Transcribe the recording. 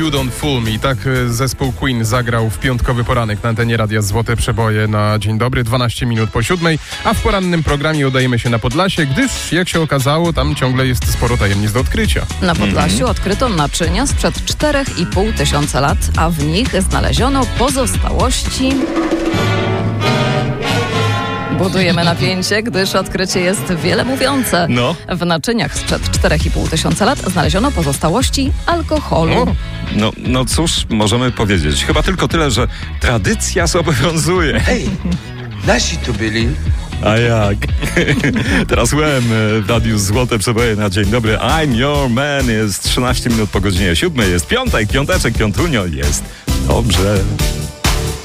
You Don't Fool Me. Tak zespół Queen zagrał w piątkowy poranek na antenie Radia Złote Przeboje na Dzień Dobry, 12 minut po 7, a w porannym programie udajemy się na Podlasie, gdyż, jak się okazało, tam ciągle jest sporo tajemnic do odkrycia. Na Podlasiu odkryto naczynia sprzed 4,5 tysiąca lat, a w nich znaleziono pozostałości... Budujemy napięcie, gdyż odkrycie jest wiele mówiące. W naczyniach sprzed 4,5 tysiąca lat znaleziono pozostałości alkoholu. No cóż, możemy powiedzieć. Chyba tylko tyle, że tradycja zobowiązuje. Hej, nasi tu byli. A jak? Teraz byłem w Radiu Złote Przeboje na Dzień Dobry. I'm your man. Jest 13 minut po godzinie 7. Jest piątek, piąteczek, piątunio. Jest dobrze.